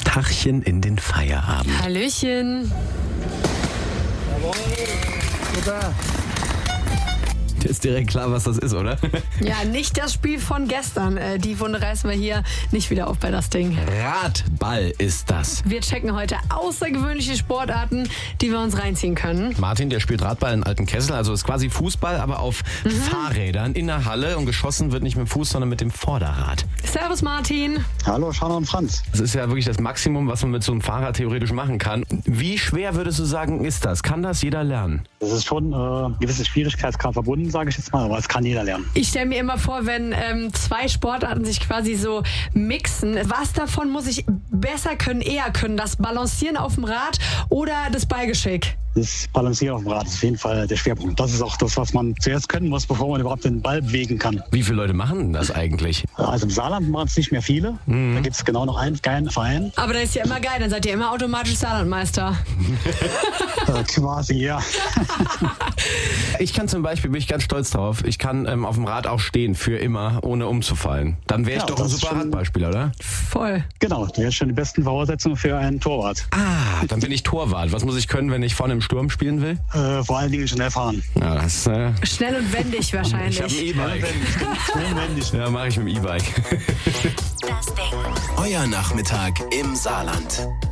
Tachchen in den Feierabend. Hallöchen. Ist direkt klar, was das ist, oder? Ja, nicht das Spiel von gestern. Die Wunde reißen wir hier nicht wieder auf bei das Ding. Radball ist das. Wir checken heute außergewöhnliche Sportarten, die wir uns reinziehen können. Martin, der spielt Radball in Altenkessel, also ist quasi Fußball, aber auf Fahrrädern in der Halle und geschossen wird nicht mit dem Fuß, sondern mit dem Vorderrad. Servus Martin. Hallo, Shanna und Franz. Das ist ja wirklich das Maximum, was man mit so einem Fahrrad theoretisch machen kann. Wie schwer würdest du sagen, ist das? Kann das jeder lernen? Das ist schon ein gewisses Schwierigkeitsgrad verbunden, sage ich jetzt mal, aber es kann jeder lernen. Ich stelle mir immer vor, wenn zwei Sportarten sich quasi so mixen, was davon muss ich besser können, eher können? Das Balancieren auf dem Rad oder das Ballgeschick? Das Balancieren auf dem Rad ist auf jeden Fall der Schwerpunkt. Das ist auch das, was man zuerst können muss, bevor man überhaupt den Ball bewegen kann. Wie viele Leute machen denn das eigentlich? Also im Saarland machen es nicht mehr viele. Da gibt es genau noch einen geilen Verein. Aber das ist ja immer geil, dann seid ihr immer automatisch Saarlandmeister. Quasi, ja. Ich kann zum Beispiel, bin ich ganz stolz drauf, ich kann auf dem Rad auch stehen, für immer, ohne umzufallen. Dann wäre ich doch ein das ist super schon- Radballspieler, oder? Voll. Genau, das wäre schon die besten Voraussetzungen für einen Torwart. Ah, dann bin ich Torwart. Was muss ich können, wenn ich vorne im Sturm spielen will? Vor allen Dingen schnell fahren. Ja, das Schnell und wendig ich habe wahrscheinlich. ein E-Bike. Ja, mache ich mit dem E-Bike. Euer Nachmittag im Saarland.